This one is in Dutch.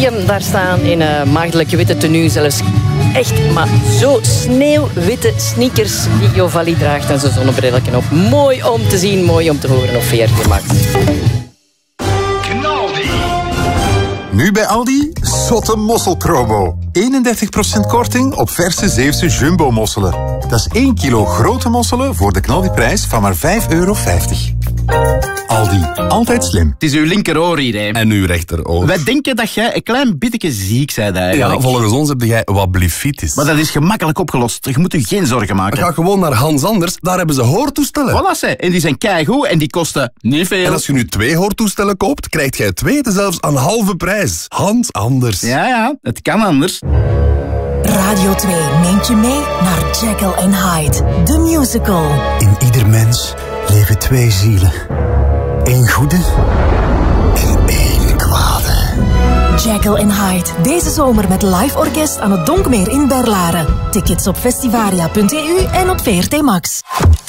zie hem daar in in maagdelijke witte tenue. Zelfs echt, maar zo sneeuwwitte sneakers die Jovali draagt en zijn zonnebrillen op. Mooi om te zien, mooi om te horen op VRT Max. Nu bij Aldi, zotte mosselpromo. 31% korting op verse Zeeuwse jumbo-mosselen. Dat is 1 kilo grote mosselen voor de knaldiprijs van maar €5,50. Aldi, altijd slim. Het is uw linkeroor hier, hè. En uw rechteroor. Wij denken dat jij een klein beetje ziek bent eigenlijk. Ja, volgens ons heb jij wat blefitis. Maar dat is gemakkelijk opgelost. Je moet je geen zorgen maken. Ga gewoon naar Hans Anders, daar hebben ze hoortoestellen. Voilà, ze. En die zijn keigoed en die kosten niet veel. En als je nu 2 hoortoestellen koopt, krijg jij 2 zelfs aan halve prijs. Hans Anders. Ja, het kan anders. Radio 2 neemt je mee naar Jekyll and Hyde, de musical. In ieder mens leven 2 zielen. 1 goede en 1 kwade. Jekyll and Hyde, deze zomer met live orkest aan het Donkmeer in Berlaren. Tickets op festivaria.eu en op VRT Max.